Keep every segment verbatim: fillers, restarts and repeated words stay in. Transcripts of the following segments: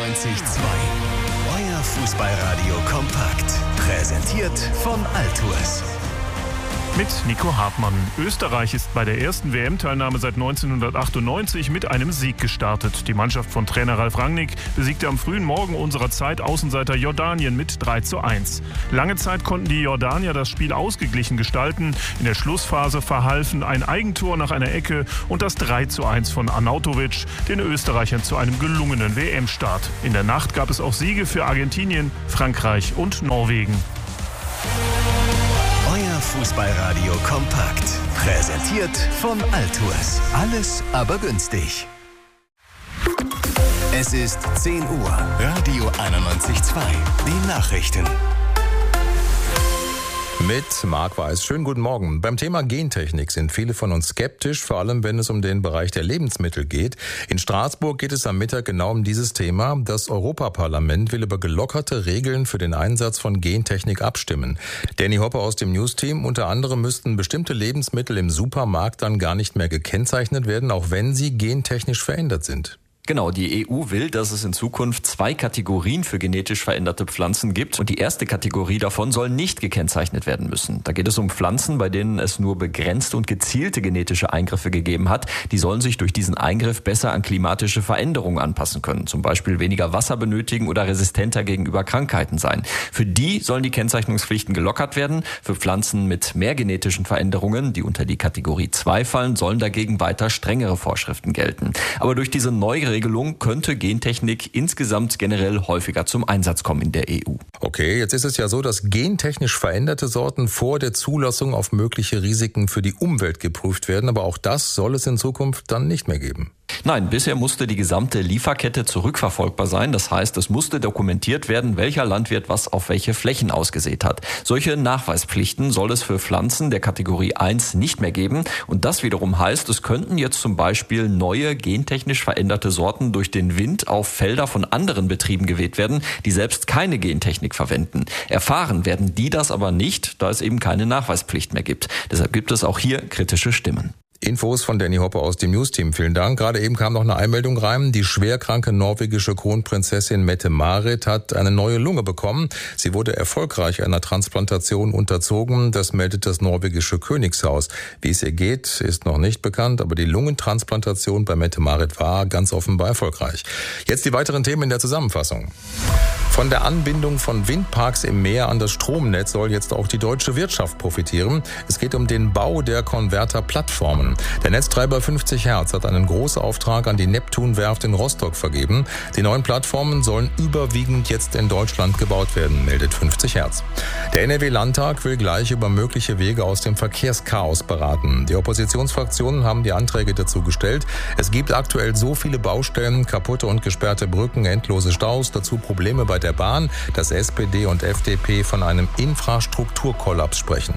einundneunzig Komma zwei. Euer Fußballradio kompakt. Präsentiert von Altours. Mit Nico Hartmann. Österreich ist bei der ersten W M-Teilnahme seit neunzehnhundertachtundneunzig mit einem Sieg gestartet. Die Mannschaft von Trainer Ralf Rangnick besiegte am frühen Morgen unserer Zeit Außenseiter Jordanien mit drei zu eins. Lange Zeit konnten die Jordanier das Spiel ausgeglichen gestalten. In der Schlussphase verhalfen ein Eigentor nach einer Ecke und das drei zu eins von Arnautovic den Österreichern zu einem gelungenen W M-Start. In der Nacht gab es auch Siege für Argentinien, Frankreich und Norwegen. Fußballradio kompakt. Präsentiert von Altours. Alles aber günstig. Es ist zehn Uhr. Radio einundneunzig Komma zwei. Die Nachrichten. Mit Marc Weiß. Schönen guten Morgen. Beim Thema Gentechnik sind viele von uns skeptisch, vor allem wenn es um den Bereich der Lebensmittel geht. In Straßburg geht es am Mittag genau um dieses Thema. Das Europaparlament will über gelockerte Regeln für den Einsatz von Gentechnik abstimmen. Danny Hoppe aus dem Newsteam. Unter anderem müssten bestimmte Lebensmittel im Supermarkt dann gar nicht mehr gekennzeichnet werden, auch wenn sie gentechnisch verändert sind. Genau, die E U will, dass es in Zukunft zwei Kategorien für genetisch veränderte Pflanzen gibt. Und die erste Kategorie davon soll nicht gekennzeichnet werden müssen. Da geht es um Pflanzen, bei denen es nur begrenzte und gezielte genetische Eingriffe gegeben hat. Die sollen sich durch diesen Eingriff besser an klimatische Veränderungen anpassen können. Zum Beispiel weniger Wasser benötigen oder resistenter gegenüber Krankheiten sein. Für die sollen die Kennzeichnungspflichten gelockert werden. Für Pflanzen mit mehr genetischen Veränderungen, die unter die Kategorie zwei fallen, sollen dagegen weiter strengere Vorschriften gelten. Aber durch diese neue Regelung könnte Gentechnik insgesamt generell häufiger zum Einsatz kommen in der E U. Okay, jetzt ist es ja so, dass gentechnisch veränderte Sorten vor der Zulassung auf mögliche Risiken für die Umwelt geprüft werden, aber auch das soll es in Zukunft dann nicht mehr geben. Nein, bisher musste die gesamte Lieferkette zurückverfolgbar sein. Das heißt, es musste dokumentiert werden, welcher Landwirt was auf welche Flächen ausgesät hat. Solche Nachweispflichten soll es für Pflanzen der Kategorie eins nicht mehr geben. Und das wiederum heißt, es könnten jetzt zum Beispiel neue gentechnisch veränderte Sorten durch den Wind auf Felder von anderen Betrieben geweht werden, die selbst keine Gentechnik verwenden. Erfahren werden die das aber nicht, da es eben keine Nachweispflicht mehr gibt. Deshalb gibt es auch hier kritische Stimmen. Infos von Danny Hoppe aus dem Newsteam. Vielen Dank. Gerade eben kam noch eine Einmeldung rein. Die schwerkranke norwegische Kronprinzessin Mette-Marit hat eine neue Lunge bekommen. Sie wurde erfolgreich einer Transplantation unterzogen. Das meldet das norwegische Königshaus. Wie es ihr geht, ist noch nicht bekannt, aber die Lungentransplantation bei Mette-Marit war ganz offenbar erfolgreich. Jetzt die weiteren Themen in der Zusammenfassung. Von der Anbindung von Windparks im Meer an das Stromnetz soll jetzt auch die deutsche Wirtschaft profitieren. Es geht um den Bau der Konverterplattformen. Der Netztreiber fünfzig Hertz hat einen Großauftrag an die Neptunwerft in Rostock vergeben. Die neuen Plattformen sollen überwiegend jetzt in Deutschland gebaut werden, meldet fünfzig Hertz. Der N R W-Landtag will gleich über mögliche Wege aus dem Verkehrschaos beraten. Die Oppositionsfraktionen haben die Anträge dazu gestellt. Es gibt aktuell so viele Baustellen, kaputte und gesperrte Brücken, endlose Staus, dazu Probleme bei der Bahn, dass S P D und F D P von einem Infrastrukturkollaps sprechen.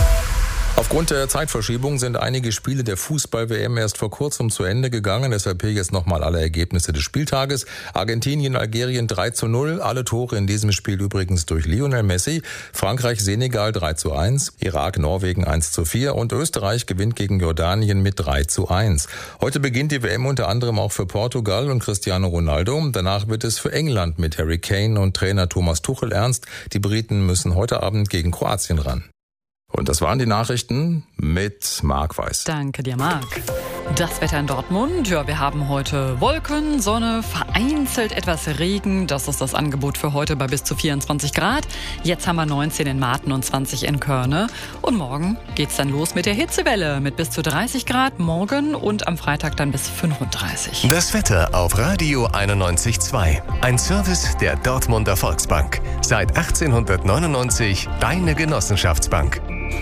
Aufgrund der Zeitverschiebung sind einige Spiele der Fußball-W M erst vor kurzem zu Ende gegangen. Deshalb hier jetzt nochmal alle Ergebnisse des Spieltages. Argentinien, Algerien drei zu null. Alle Tore in diesem Spiel übrigens durch Lionel Messi. Frankreich, Senegal drei zu eins. Irak, Norwegen eins zu vier. Und Österreich gewinnt gegen Jordanien mit drei zu eins. Heute beginnt die W M unter anderem auch für Portugal und Cristiano Ronaldo. Danach wird es für England mit Harry Kane und Trainer Thomas Tuchel ernst. Die Briten müssen heute Abend gegen Kroatien ran. Und das waren die Nachrichten mit Marc Weiß. Danke dir, Marc. Das Wetter in Dortmund, ja, wir haben heute Wolken, Sonne, vereinzelt etwas Regen. Das ist das Angebot für heute bei bis zu vierundzwanzig Grad. Jetzt haben wir neunzehn in Marten und zwanzig in Körne. Und morgen geht's dann los mit der Hitzewelle mit bis zu dreißig Grad morgen und am Freitag dann bis fünfunddreißig. Das Wetter auf Radio einundneunzig Komma zwei. Ein Service der Dortmunder Volksbank. Seit achtzehnhundertneunundneunzig deine Genossenschaftsbank.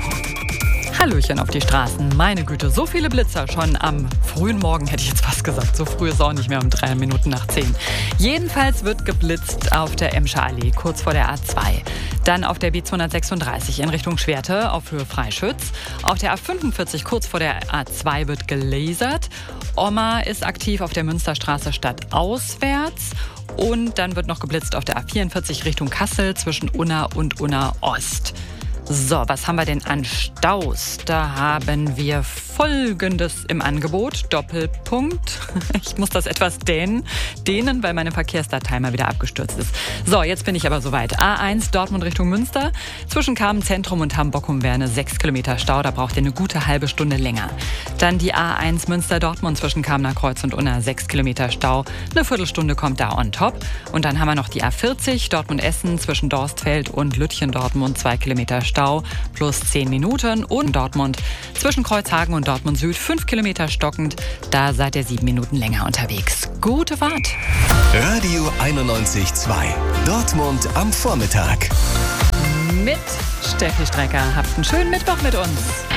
Hallöchen auf die Straßen. Meine Güte, so viele Blitzer schon am frühen Morgen, hätte ich jetzt fast gesagt. So früh ist es auch nicht mehr, um drei Minuten nach zehn. Jedenfalls wird geblitzt auf der Emscher Allee, kurz vor der A zwei. Dann auf der B zweihundertsechsunddreißig in Richtung Schwerte auf Höhe Freischütz. Auf der A fünfundvierzig, kurz vor der A zwei, wird gelasert. Oma ist aktiv auf der Münsterstraße stadtauswärts. Und dann wird noch geblitzt auf der A vierundvierzig Richtung Kassel zwischen Unna und Unna Ost. So, was haben wir denn an Staus? Da haben wir Folgendes im Angebot. Doppelpunkt. Ich muss das etwas dehnen, dehnen, weil meine Verkehrsdatei mal wieder abgestürzt ist. So, jetzt bin ich aber soweit. A eins Dortmund Richtung Münster. Zwischen Kamenz-Zentrum und Hamm-Bockum-Werne sechs Kilometer Stau. Da braucht ihr eine gute halbe Stunde länger. Dann die A eins Münster-Dortmund zwischen Kamener Kreuz und Unna sechs Kilometer Stau. Eine Viertelstunde kommt da on top. Und dann haben wir noch die A vierzig Dortmund-Essen zwischen Dorstfeld und Lütchen-Dortmund zwei Kilometer Stau plus zehn Minuten. Und Dortmund zwischen Kreuzhagen und Dortmund Süd fünf Kilometer stockend. Da seid ihr sieben Minuten länger unterwegs. Gute Fahrt. Radio einundneunzig Komma zwei. Dortmund am Vormittag. Mit Steffi Strecker. Habt einen schönen Mittwoch mit uns.